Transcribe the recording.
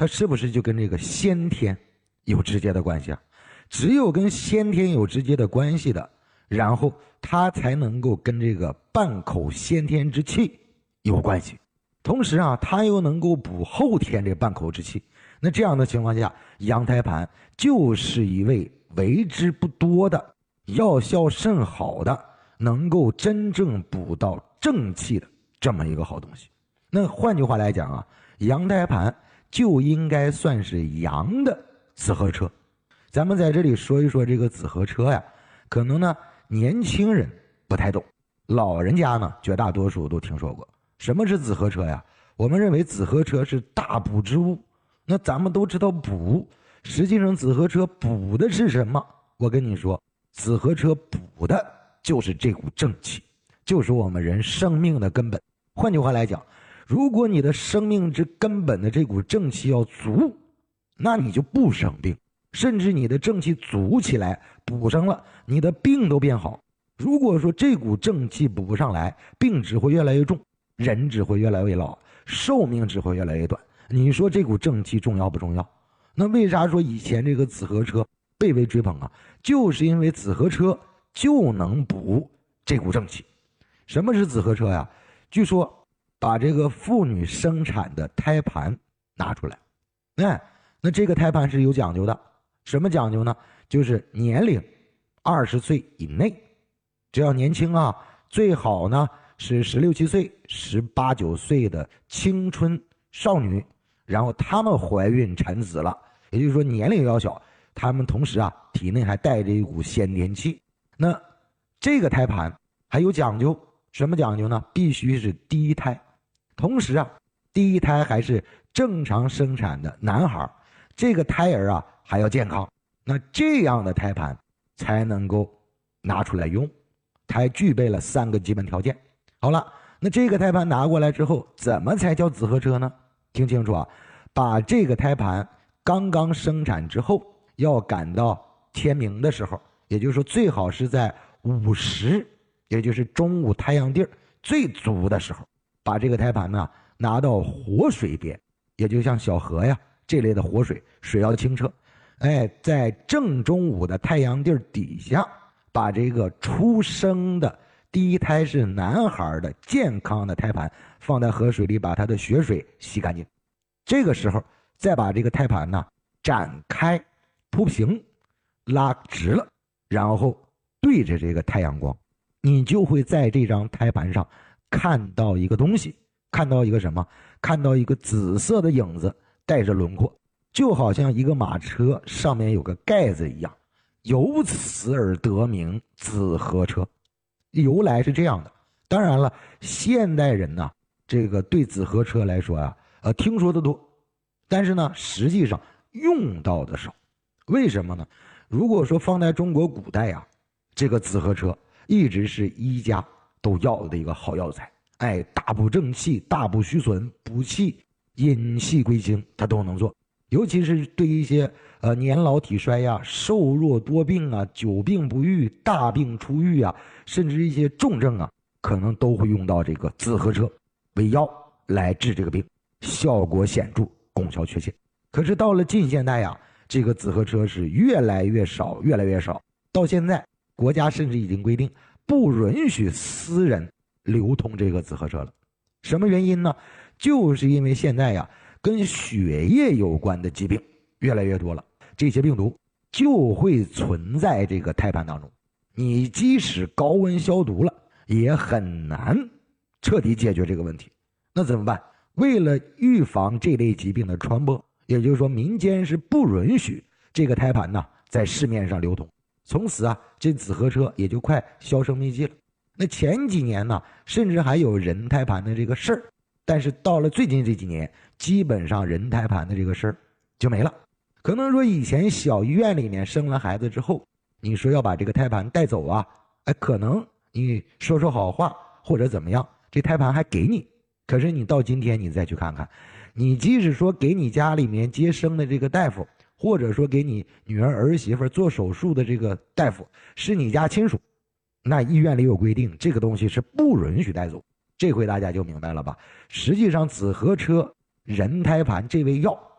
它是不是就跟这个先天有直接的关系啊？只有跟先天有直接的关系的，然后它才能够跟这个半口先天之气有关系。同时啊，它又能够补后天这半口之气。那这样的情况下，羊胎盘就是一味为之不多的、药效甚好的、能够真正补到正气的这么一个好东西。那换句话来讲啊，羊胎盘就应该算是羊的紫河车。咱们在这里说一说这个紫河车呀，可能呢年轻人不太懂，老人家呢绝大多数都听说过。什么是紫河车呀？我们认为紫河车是大补之物。那咱们都知道补，实际上紫河车补的是什么？我跟你说，紫河车补的就是这股正气，就是我们人生命的根本。换句话来讲，如果你的生命之根本的这股正气要足，那你就不生病，甚至你的正气足起来，补上了，你的病都变好。如果说这股正气补不上来，病只会越来越重，人只会越来越老，寿命只会越来越短。你说这股正气重要不重要？那为啥说以前这个紫河车被为追捧啊？就是因为紫河车就能补这股正气。什么是紫河车呀？据说把这个妇女生产的胎盘拿出来，那这个胎盘是有讲究的。什么讲究呢？就是年龄20岁以内，只要年轻啊，最好呢是16、17岁、18、19岁的青春少女，然后她们怀孕产子了，也就是说年龄要小，她们同时啊体内还带着一股先天气。那这个胎盘还有讲究，什么讲究呢？必须是第一胎，同时啊第一胎还是正常生产的男孩，这个胎儿啊还要健康。那这样的胎盘才能够拿出来用，它还具备了3个基本条件。好了，那这个胎盘拿过来之后，怎么才叫紫河车呢？听清楚啊，把这个胎盘刚刚生产之后，要赶到天明的时候，也就是说最好是在午时，也就是中午太阳地最足的时候，把这个胎盘呢拿到活水边，也就像小河呀这类的活水，水要清澈，在正中午的太阳地底下，把这个出生的第一胎是男孩的健康的胎盘放在河水里，把它的血水洗干净。这个时候再把这个胎盘呢展开铺平，拉直了，然后对着这个太阳光，你就会在这张胎盘上看到一个东西，看到一个什么？看到一个紫色的影子，带着轮廓，就好像一个马车上面有个盖子一样，由此而得名紫河车。由来是这样的。当然了，现代人呢，这个对紫河车来说啊，听说的多，但是呢，实际上用到的少。为什么呢？如果说放在中国古代呀，这个紫河车一直是医家都要的一个好药材。大补正气、大补虚损、补气、引气归经，它都能做。尤其是对一些年老体衰呀、瘦弱多病啊、久病不愈、大病初愈啊，甚至一些重症啊，可能都会用到这个紫河车为药来治这个病，效果显著，功效确切。可是到了近现代呀，这个紫河车是越来越少，越来越少。到现在，国家甚至已经规定不允许私人流通这个紫河车了。什么原因呢？就是因为现在呀，跟血液有关的疾病越来越多了，这些病毒就会存在这个胎盘当中。你即使高温消毒了，也很难彻底解决这个问题。那怎么办？为了预防这类疾病的传播，也就是说民间是不允许这个胎盘呢在市面上流通。从此啊，这紫河车也就快销声匿迹了。那前几年呢，甚至还有人胎盘的这个事儿，但是到了最近这几年，基本上人胎盘的这个事儿就没了。可能说以前小医院里面生了孩子之后，你说要把这个胎盘带走啊，可能你说说好话或者怎么样，这胎盘还给你。可是你到今天你再去看看，你即使说给你家里面接生的这个大夫，或者说给你女儿儿媳妇做手术的这个大夫是你家亲属，那医院里有规定，这个东西是不允许带走。这回大家就明白了吧？实际上紫河车人胎盘这味药